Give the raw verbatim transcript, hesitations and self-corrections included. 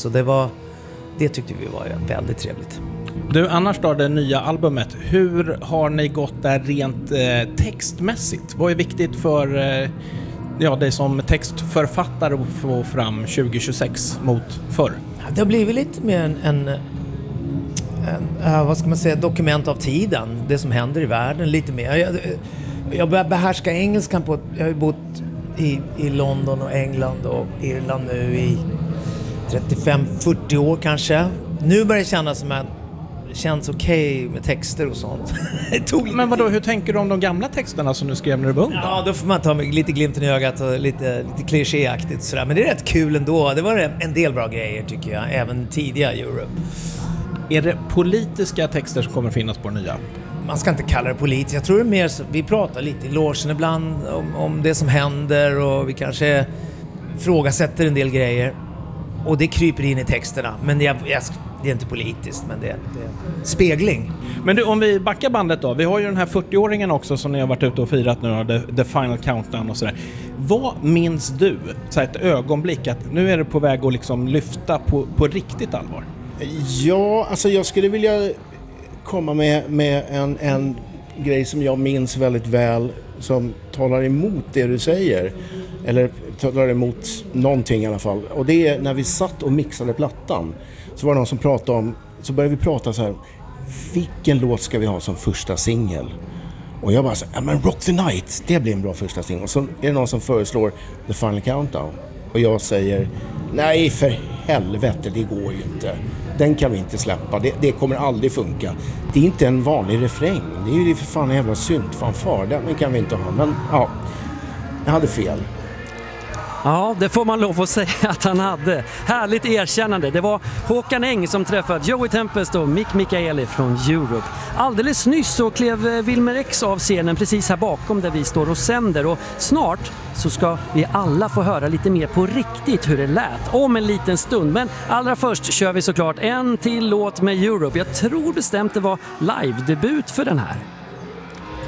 Så det var, det tyckte vi var väldigt trevligt. Du, annars då, det nya albumet, hur har ni gått där rent eh, textmässigt? Vad är viktigt för eh, ja, dig som textförfattare att få fram tjugo tjugosex mot förr? Det har blivit lite mer en, en, en uh, vad ska man säga, dokument av tiden, det som händer i världen lite mer. Jag, jag börjar behärska engelskan på, jag har ju bott i, i London och England och Irland nu i trettiofem fyrtio år kanske. Nu börjar det kännas som att det känns okej okay med texter och sånt. Men vadå, hur tänker du om de gamla texterna som du skrev när du var ung? Ja, då får man ta med lite glimten i ögat och lite, lite klichéaktigt sådär. Men det är rätt kul ändå. Det var en del bra grejer tycker jag, även tidiga Europe. Är det politiska texter som kommer finnas på det nya? Man ska inte kalla det politiskt. Jag tror det är mer så, vi pratar lite i logen ibland om, om det som händer och vi kanske frågasätter en del grejer. Och det kryper in i texterna. Men jag, jag, det är inte politiskt, men det är, det är spegling. Men du, om vi backar bandet då. Vi har ju den här fyrtio-åringen också som ni har varit ute och firat nu, the, the final countdown och sådär. Vad minns du, så här ett ögonblick, att nu är det på väg att liksom lyfta på, på riktigt allvar? Ja, alltså jag skulle vilja komma med, med en, en grej som jag minns väldigt väl, som talar emot det du säger. Eller talar emot någonting i alla fall. Och det är när vi satt och mixade plattan. Så var det någon som pratade om, så började vi prata så här: vilken låt ska vi ha som första singel? Och jag bara så ja men Rock the Night, det blir en bra första singel. Och så är det någon som föreslår The Final Countdown. Och jag säger, nej för helvete, det går ju inte. Den kan vi inte släppa, det, det kommer aldrig funka. Det är inte en vanlig refräng, det är ju för fan en jävla syntfanfar. Den kan vi inte ha, men ja, jag hade fel. Ja, det får man lov att säga att han hade. Härligt erkännande. Det var Håkan Eng som träffade Joey Tempest och Mick Mikaeli från Europe. Alldeles nyss så klev Wilmer X av scenen precis här bakom där vi står och sänder. Och snart så ska vi alla få höra lite mer på riktigt hur det lät om en liten stund. Men allra först kör vi såklart en till låt med Europe. Jag tror bestämt det var live-debut för den här.